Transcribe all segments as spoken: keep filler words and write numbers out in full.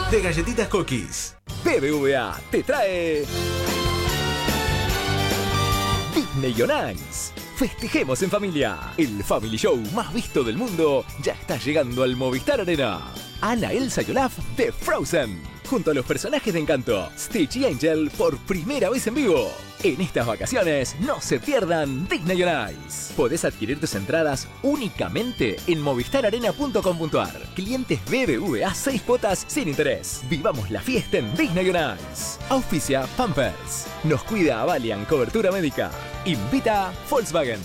de galletitas Cookies. B B V A te trae Disney on Ice. Festejemos en familia. El Family Show más visto del mundo ya está llegando al Movistar Arena. Anna, Elsa y Olaf de Frozen, junto a los personajes de Encanto, Stitch y Angel por primera vez en vivo. En estas vacaciones no se pierdan Disney on Ice. Podés adquirir tus entradas únicamente en movistar arena punto com punto ar. Clientes B B V A seis cuotas sin interés. Vivamos la fiesta en Disney on Ice. Auspicia Pampers. Nos cuida Avalian Cobertura Médica. Invita Volkswagen.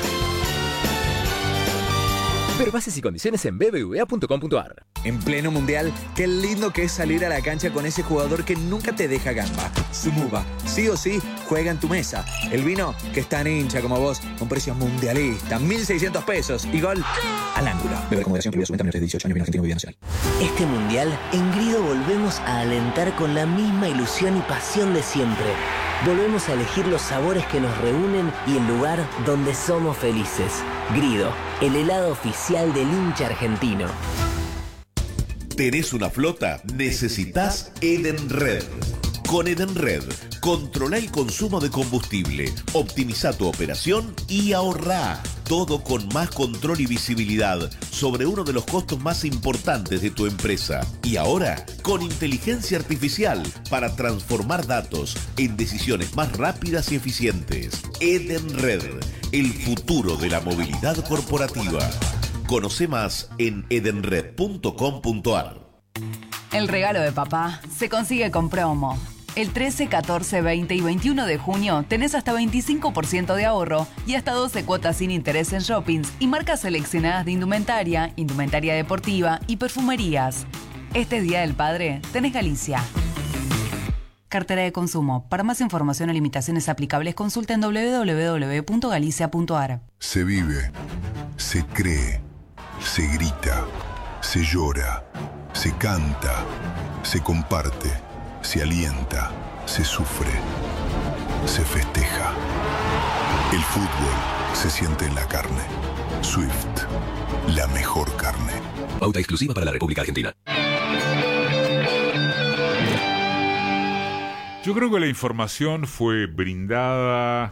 Ver bases y condiciones en b b v a punto com punto ar. En pleno mundial, qué lindo que es salir a la cancha con ese jugador que nunca te deja gamba. Sumuba, sí o sí, juega en tu mesa. El vino, que es tan hincha como vos, con precios mundialistas, mil seiscientos pesos y gol al ángulo. Beber con moderación, prohibido su venta menores de dieciocho años, bien argentino, bebida nacional. Este mundial, en Grido volvemos a alentar con la misma ilusión y pasión de siempre. Volvemos a elegir los sabores que nos reúnen y el lugar donde somos felices. Grido, el helado oficial del hincha argentino. ¿Tenés una flota? Necesitas Edenred. Con Edenred, controla el consumo de combustible, optimiza tu operación y ahorrá. Todo con más control y visibilidad sobre uno de los costos más importantes de tu empresa. Y ahora, con inteligencia artificial para transformar datos en decisiones más rápidas y eficientes. Edenred, el futuro de la movilidad corporativa. Conoce más en edenred punto com punto ar. El regalo de papá se consigue con promo. El trece, catorce, veinte y veintiuno de junio tenés hasta veinticinco por ciento de ahorro y hasta doce cuotas sin interés en shoppings y marcas seleccionadas de indumentaria, indumentaria deportiva y perfumerías. Este Día del Padre tenés Galicia. Cartera de consumo. Para más información o limitaciones aplicables, consulta en doble u doble u doble u punto galicia punto ar. Se vive, se cree, se grita, se llora, se canta, se comparte, se alienta, se sufre, se festeja. El fútbol se siente en la carne. Swift, la mejor carne. Pauta exclusiva para la República Argentina. Yo creo que la información fue brindada,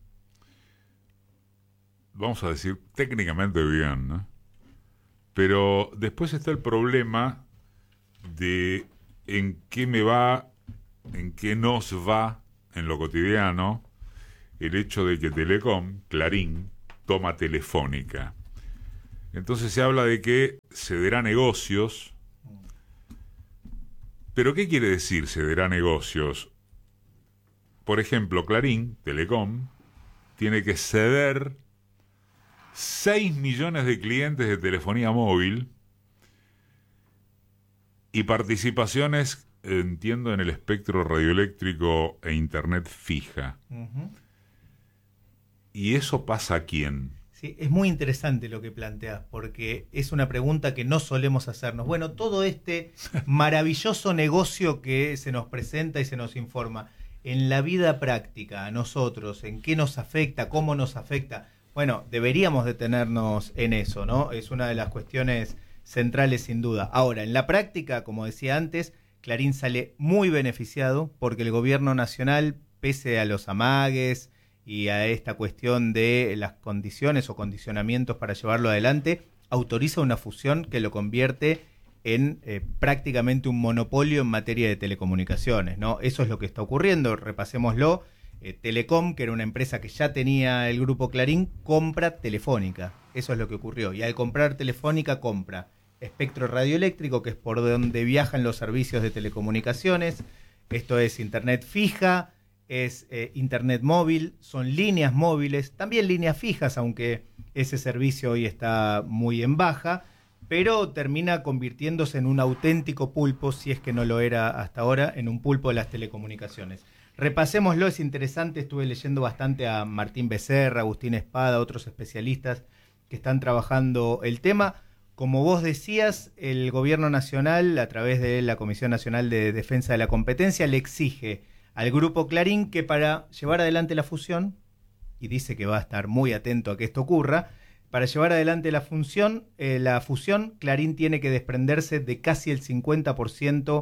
vamos a decir, técnicamente bien, ¿no? Pero después está el problema de en qué me va, en qué nos va en lo cotidiano el hecho de que Telecom, Clarín, toma Telefónica. Entonces se habla de que cederá negocios. ¿Pero qué quiere decir cederá negocios? Por ejemplo, Clarín, Telecom, tiene que ceder seis millones de clientes de telefonía móvil y participaciones, entiendo, en el espectro radioeléctrico e internet fija. Uh-huh. ¿Y eso pasa a quién? Sí, es muy interesante lo que planteas, porque es una pregunta que no solemos hacernos. Bueno, todo este maravilloso negocio que se nos presenta y se nos informa, en la vida práctica, a nosotros, ¿en qué nos afecta? ¿Cómo nos afecta? Bueno, deberíamos detenernos en eso, ¿no? Es una de las cuestiones centrales sin duda. Ahora, en la práctica, como decía antes, Clarín sale muy beneficiado porque el gobierno nacional, pese a los amagues y a esta cuestión de las condiciones o condicionamientos para llevarlo adelante, autoriza una fusión que lo convierte en eh, prácticamente un monopolio en materia de telecomunicaciones, ¿no? Eso es lo que está ocurriendo, repasémoslo. Eh, Telecom, que era una empresa que ya tenía el grupo Clarín, compra Telefónica. Eso es lo que ocurrió. Y al comprar Telefónica, compra espectro radioeléctrico, que es por donde viajan los servicios de telecomunicaciones. Esto es internet fija, es eh, internet móvil, son líneas móviles, también líneas fijas, aunque ese servicio hoy está muy en baja, pero termina convirtiéndose en un auténtico pulpo, si es que no lo era hasta ahora, en un pulpo de las telecomunicaciones. Repasémoslo, es interesante, estuve leyendo bastante a Martín Becerra, Agustín Espada, otros especialistas que están trabajando el tema. Como vos decías, el gobierno nacional, a través de la Comisión Nacional de Defensa de la Competencia, le exige al grupo Clarín que para llevar adelante la fusión, y dice que va a estar muy atento a que esto ocurra, para llevar adelante la función, eh, la fusión, Clarín tiene que desprenderse de casi el cincuenta por ciento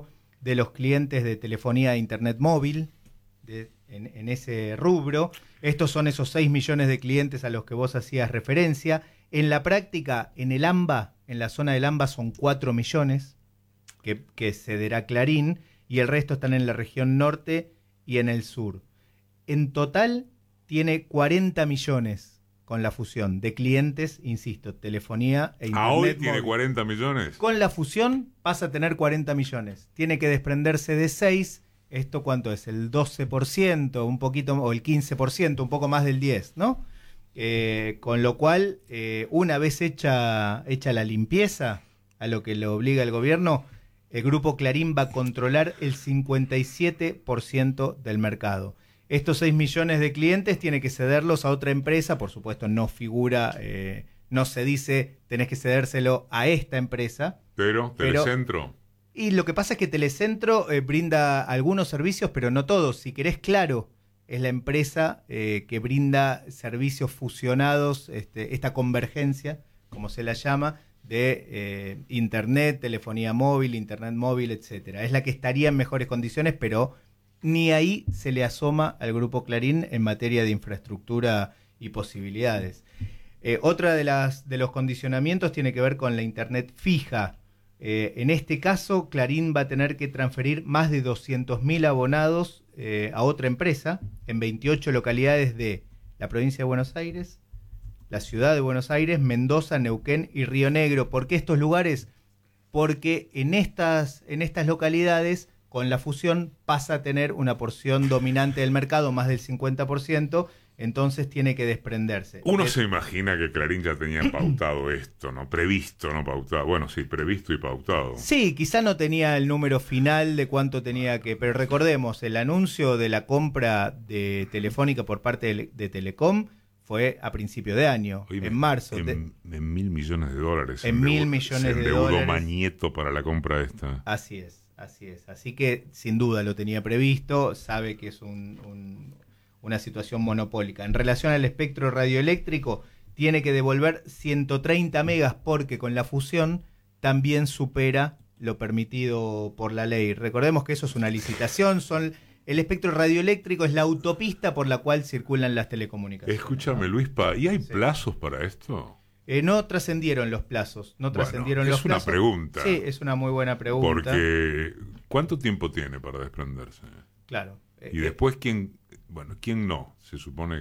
de los clientes de telefonía e internet móvil, de, en, en ese rubro. Estos son esos seis millones de clientes a los que vos hacías referencia. En la práctica, en el AMBA, en la zona del AMBA son cuatro millones que, que cederá Clarín, y el resto están en la región norte y en el sur. En total tiene cuarenta millones con la fusión de clientes, insisto, telefonía e internet. ¿A hoy tiene móvil. cuarenta millones? Con la fusión pasa a tener cuarenta millones. Tiene que desprenderse de seis. ¿Esto cuánto es? El doce por ciento, un poquito, o el quince por ciento, un poco más del diez por ciento, ¿no? Eh, con lo cual, eh, una vez hecha, hecha la limpieza, a lo que le obliga el gobierno, el Grupo Clarín va a controlar el cincuenta y siete por ciento del mercado. Estos seis millones de clientes tiene que cederlos a otra empresa, por supuesto no figura, eh, no se dice tenés que cedérselo a esta empresa. Pero, Telecentro. Pero, y lo que pasa es que Telecentro eh, brinda algunos servicios, pero no todos. Si querés, Claro es la empresa eh, que brinda servicios fusionados, este, esta convergencia, como se la llama, de eh, internet, telefonía móvil, internet móvil, etcétera. Es la que estaría en mejores condiciones, pero ni ahí se le asoma al Grupo Clarín en materia de infraestructura y posibilidades. Eh, otra de las de los condicionamientos tiene que ver con la internet fija. Eh, en este caso, Clarín va a tener que transferir más de doscientos mil abonados eh, a otra empresa en veintiocho localidades de la provincia de Buenos Aires, la ciudad de Buenos Aires, Mendoza, Neuquén y Río Negro. ¿Por qué estos lugares? Porque en estas, en estas localidades, con la fusión, pasa a tener una porción dominante del mercado, más del cincuenta por ciento, entonces tiene que desprenderse. Uno es... se imagina que Clarín ya tenía pautado esto, ¿no? Previsto, no pautado. Bueno, sí, previsto y pautado. Sí, quizá no tenía el número final de cuánto tenía que... Pero recordemos, el anuncio de la compra de Telefónica por parte de, de Telecom fue a principio de año, Oye, en marzo. En, de... en mil millones de dólares. En mil millones de dólares. Mañeto para la compra esta. Así es, así es. Así que sin duda lo tenía previsto, sabe que es un, un, una situación monopólica. En relación al espectro radioeléctrico, tiene que devolver ciento treinta megas porque con la fusión también supera lo permitido por la ley. Recordemos que eso es una licitación, son... El espectro radioeléctrico es la autopista por la cual circulan las telecomunicaciones. Escúchame, Luispa, ¿y hay sí. plazos para esto? Eh, no trascendieron los plazos, no trascendieron bueno, los plazos. Es una pregunta. Sí, es una muy buena pregunta. Porque, ¿cuánto tiempo tiene para desprenderse? Claro. Eh, y después, ¿quién, bueno, quién no? Se supone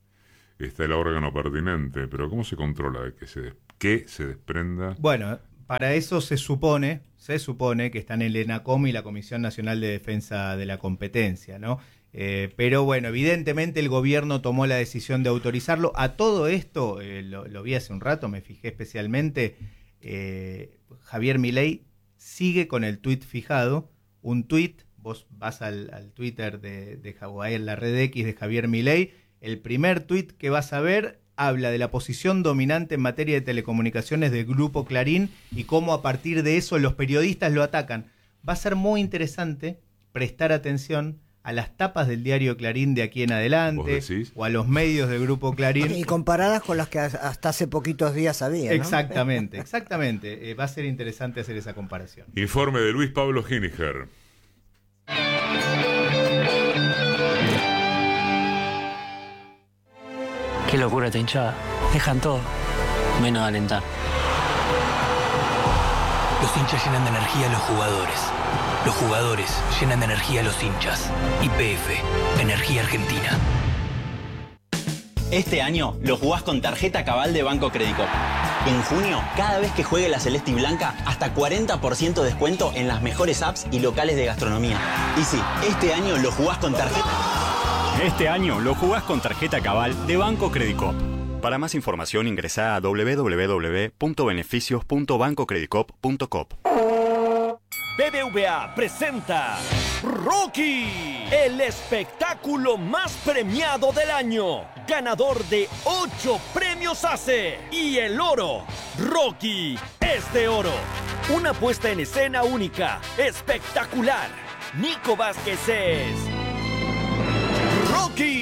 que está el órgano pertinente, pero ¿cómo se controla de que se, que se desprenda? Bueno, para eso se supone, se supone que están el ENACOM y la Comisión Nacional de Defensa de la Competencia, ¿no? Eh, pero bueno, evidentemente el gobierno tomó la decisión de autorizarlo. A todo esto, eh, lo, lo vi hace un rato, me fijé especialmente, eh, Javier Milei sigue con el tuit fijado, un tuit, vos vas al, al Twitter de, de Javier, la red X de Javier Milei, el primer tuit que vas a ver habla de la posición dominante en materia de telecomunicaciones del Grupo Clarín y cómo a partir de eso los periodistas lo atacan. Va a ser muy interesante prestar atención a las tapas del diario Clarín de aquí en adelante, o a los medios del Grupo Clarín. Y comparadas con las que hasta hace poquitos días había, ¿no? Exactamente, exactamente. Eh, va a ser interesante hacer esa comparación. Informe de Luis Pablo Giniger. Qué locura esta hinchada. Dejan todo, menos alentar. Los hinchas llenan de energía a los jugadores. Los jugadores llenan de energía a los hinchas. Y P F, Energía Argentina. Este año lo jugás con tarjeta Cabal de Banco Credicop. En junio, cada vez que juegue la Celeste y Blanca, hasta cuarenta por ciento de descuento en las mejores apps y locales de gastronomía. Y sí, este año lo jugás con tarjeta... Este año lo jugás con tarjeta Cabal de Banco Credicop. Para más información ingresá a doble u doble u doble u punto beneficios punto banco credicop punto com. B B V A presenta Rocky, el espectáculo más premiado del año, ganador de ocho premios A C E y el oro. Rocky es de oro. Una puesta en escena única, espectacular. Nico Vázquez es Rocky.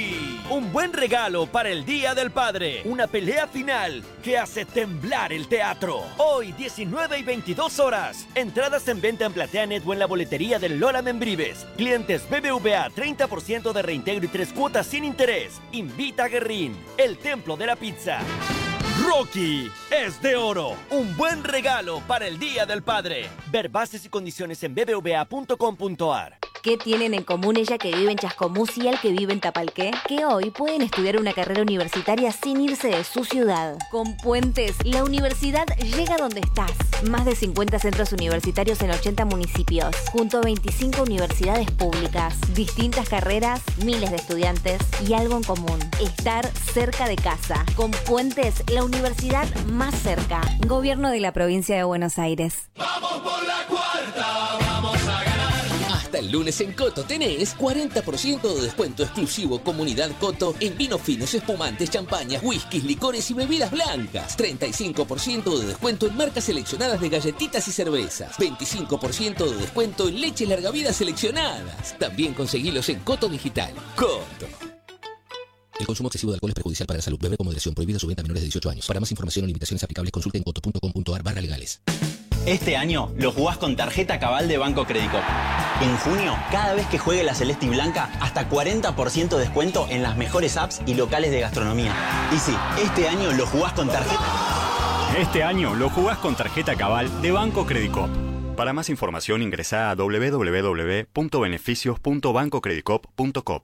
un buen regalo para el Día del Padre. Una pelea final que hace temblar el teatro. Hoy, diecinueve y veintidós horas. Entradas en venta en PlateaNet o en la boletería del Lola Membrives. Clientes B B V A, treinta por ciento de reintegro y tres cuotas sin interés. Invita a Guerrín, el templo de la pizza. Rocky es de oro. Un buen regalo para el Día del Padre. Ver bases y condiciones en b b v a punto com punto a r. ¿Qué tienen en común ella que vive en Chascomús y él que vive en Tapalqué? Que hoy pueden estudiar una carrera universitaria sin irse de su ciudad. Con Puentes, la universidad llega donde estás. Más de cincuenta centros universitarios en ochenta municipios, junto a veinticinco universidades públicas. Distintas carreras, miles de estudiantes y algo en común: estar cerca de casa. Con Puentes, la universidad más cerca. Gobierno de la Provincia de Buenos Aires. ¡Vamos por la cuarta! ¡Vamos a ganar! Hasta el lunes en Coto tenés cuarenta por ciento de descuento exclusivo Comunidad Coto en vinos finos, espumantes, champañas, whiskies, licores y bebidas blancas. treinta y cinco por ciento de descuento en marcas seleccionadas de galletitas y cervezas. veinticinco por ciento de descuento en leches larga vida seleccionadas. También conseguilos en Coto Digital. Coto. El consumo excesivo de alcohol es perjudicial para la salud. Beber con moderación. Prohibida su venta a menores de dieciocho años. Para más información o limitaciones aplicables, consulte en coto punto com punto a r barra legales. Este año lo jugás con tarjeta Cabal de Banco Credicop. En junio, cada vez que juegue la Celeste y Blanca, hasta cuarenta por ciento de descuento en las mejores apps y locales de gastronomía. Y sí, este año lo jugás con tarjeta... Este año lo jugás con tarjeta Cabal de Banco Credicop. Para más información ingresá a w w w punto beneficios punto banco credicop punto com.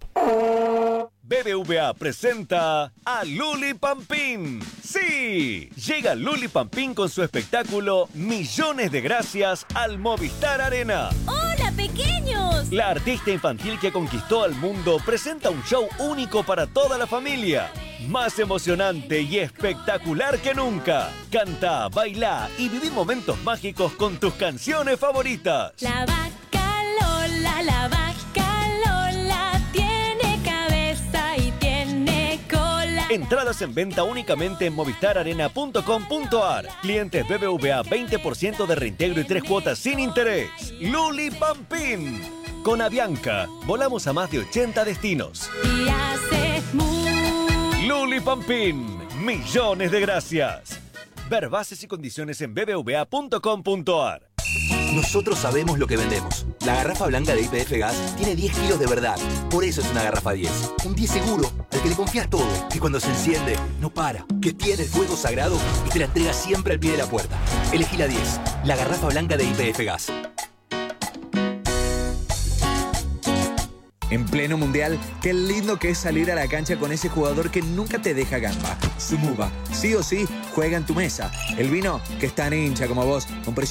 B B V A presenta a Luli Pampín. ¡Sí! Llega Luli Pampín con su espectáculo Millones de Gracias al Movistar Arena. ¡Hola, pequeños! La artista infantil que conquistó al mundo presenta un show único para toda la familia. Más emocionante y espectacular que nunca. Canta, baila y viví momentos mágicos con tus canciones favoritas. La vaca Lola, la vaca Lola tiene cabeza y tiene cola. Entradas en venta únicamente en movistar arena punto com punto a r. Clientes B B V A, veinte por ciento de reintegro y tres cuotas sin interés. Luli Pampín. Con Avianca, volamos a más de ochenta destinos. Y hace mu. Luli Pampín. Millones de gracias. Ver bases y condiciones en b b v a punto com punto a r. Nosotros sabemos lo que vendemos. La garrafa blanca de Y P F Gas tiene diez kilos de verdad. Por eso es una garrafa diez. Un diez seguro, al que le confías todo. Que cuando se enciende, no para. Que tiene el fuego sagrado y te la entrega siempre al pie de la puerta. Elegí la diez. La garrafa blanca de Y P F Gas. En pleno mundial, qué lindo que es salir a la cancha con ese jugador que nunca te deja gamba. Sumuba, sí o sí, juega en tu mesa. El vino que es tan hincha como vos, un precio